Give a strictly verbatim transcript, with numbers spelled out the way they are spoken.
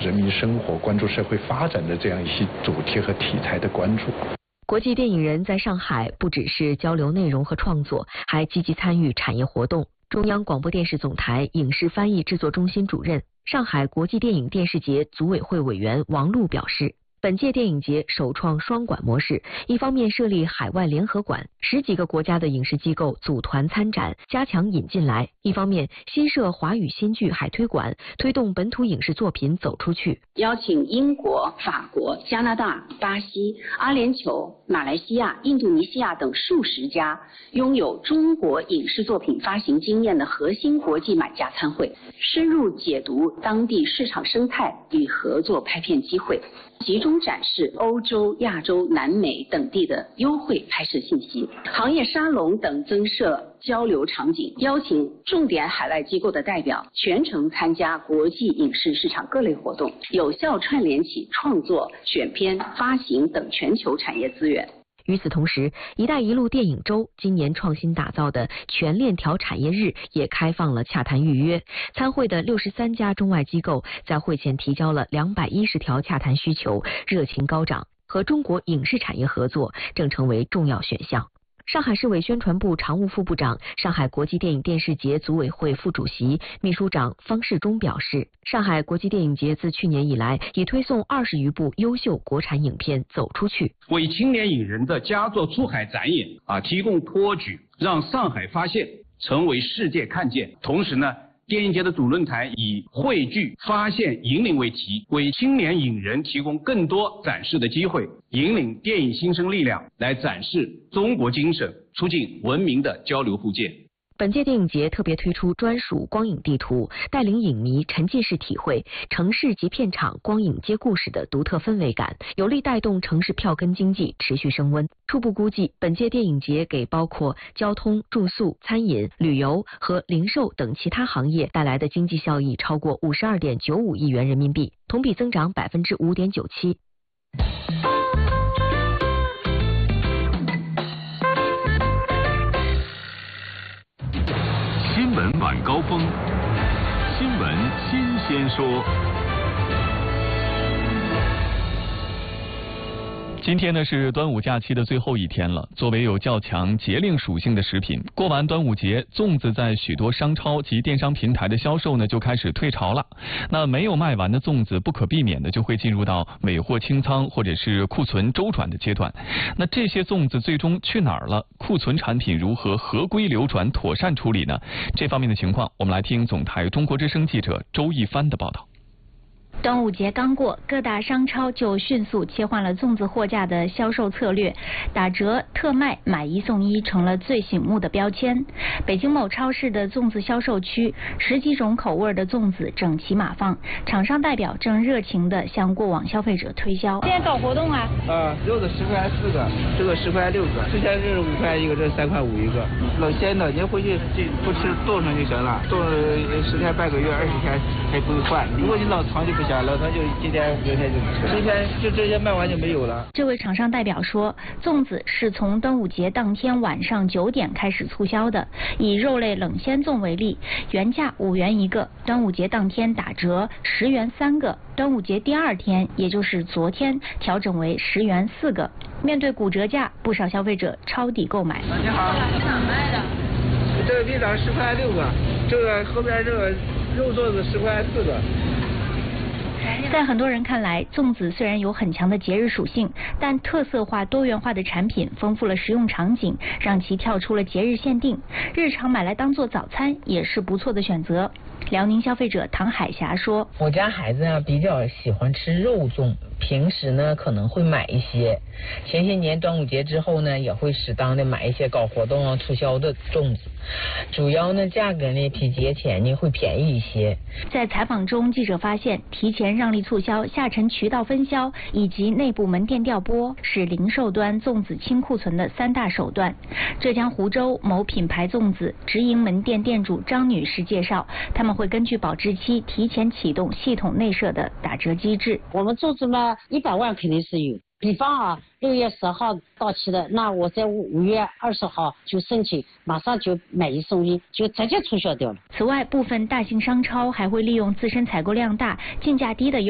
人民生活、关注社会发展的这样一些主题和题材的关注。 国际电影人在上海不只是交流内容和创作，还积极参与产业活动。中央广播电视总台影视翻译制作中心主任、上海国际电影电视节组委会委员王璐表示，本届电影节首创双馆模式，一方面设立海外联合馆，十几个国家的影视机构组团参展，加强引进来；一方面新设华语新剧海推馆，推动本土影视作品走出去。 邀请英国、法国、加拿大、巴西、阿联酋、马来西亚、印度尼西亚等数十家拥有中国影视作品发行经验的核心国际买家参会，深入解读当地市场生态与合作拍片机会，集中展示欧洲、亚洲、南美等地的优惠拍摄信息，行业沙龙等增设交流场景，邀请重点海外机构的代表全程参加国际影视市场各类活动，有效串联起创作、选片、发行等全球产业资源。 与此同时，一带一路电影周今年创新打造的全链条产业日也开放了洽谈预约。参会的六十三家中外机构在会前提交了两百一十条洽谈需求，热情高涨，和中国影视产业合作正成为重要选项。上海市委宣传部常务副部长、上海国际电影电视节组委会副主席、秘书长方世忠表示，上海国际电影节自去年以来，已推送二十余部优秀国产影片走出去， 为青年影人的佳作出海展演啊提供托举，让上海发现成为世界看见。同时呢，电影节的主论坛以汇聚、发现、引领为题，为青年影人提供更多展示的机会，引领电影新生力量来展示中国精神，促进文明的交流互鉴。 本届电影节特别推出专属光影地图，带领影迷沉浸式体会城市及片场光影接故事的独特氛围感，有力带动城市票根经济持续升温。初步估计，本届电影节给包括交通、住宿、餐饮、旅游和零售等其他行业带来的经济效益超过五十二点九五亿元人民币，同比增长百分之五点九七。 新闻晚高峰，新闻新鲜说。 今天呢是端午假期的最后一天了。作为有较强节令属性的食品，过完端午节，粽子在许多商超及电商平台的销售呢就开始退潮了。那没有卖完的粽子，不可避免的就会进入到尾货清仓或者是库存周转的阶段。那这些粽子最终去哪儿了？库存产品如何合规流转、妥善处理呢？这方面的情况，我们来听总台中国之声记者周一帆的报道。 端午节刚过，各大商超就迅速切换了粽子货架的销售策略，打折、特卖、买一送一成了最醒目的标签。北京某超市的粽子销售区，十几种口味的粽子整齐码放，厂商代表正热情地向过往消费者推销。 现在搞活动啊！ 啊，肉的十块四个，这个十块六个，之前是五块一个，这三块五一个。冷鲜的，您回去不吃冻上就行了，冻十天半个月、二十天还不会坏。如果你老藏就不行。老唐就今天明天就吃，今天就这些卖完就没有了。 这位厂商代表说，粽子是从端午节当天晚上九点开始促销的。以肉类冷鲜粽为例，原价五元一个，端午节当天打折十元三个，端午节第二天，也就是昨天调整为十元四个。面对骨折价，不少消费者抄底购买。 啊、你好， 你哪卖的？ 这个冰糖十块六个，这个后边这个肉粽子十块四个。 在很多人看来，粽子虽然有很强的节日属性，但特色化、多元化的产品丰富了食用场景，让其跳出了节日限定，日常买来当做早餐也是不错的选择。辽宁消费者唐海霞说：“ 我家孩子啊比较喜欢吃肉粽，平时呢可能会买一些，前些年端午节之后呢也会适当的买一些搞活动啊促销的粽子，主要呢价格呢比节前呢会便宜一些。” 在采访中，记者发现，提前让利促销、下沉渠道分销以及内部门店调拨是零售端粽子清库存的三大手段。浙江湖州某品牌粽子直营门店店主张女士介绍，他们会根据保质期提前启动系统内设的打折机制。 我们粽子嘛，一百万肯定是有。比方啊，六月十号到期的，那我在五月二十号就申请，马上就买一送一，就直接促销掉了。 此外，部分大型商超还会利用自身采购量大、进价低的优